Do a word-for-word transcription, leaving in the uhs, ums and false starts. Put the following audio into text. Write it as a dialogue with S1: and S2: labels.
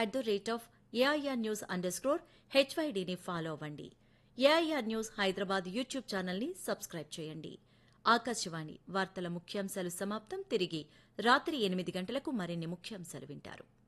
S1: At the rate of AIR news under స్క్రోర్ హెచ్వైడీని follow అవ్వండి. AIR news Hyderabad YouTube ఛానల్ని subscribe చేయండి. ఆకాశవాణి వార్తల ముఖ్యాంశాలు సమాప్తం. తిరిగి రాత్రి ఎనిమిది గంటలకు మరిన్ని ముఖ్యాంశాలు వింటారు.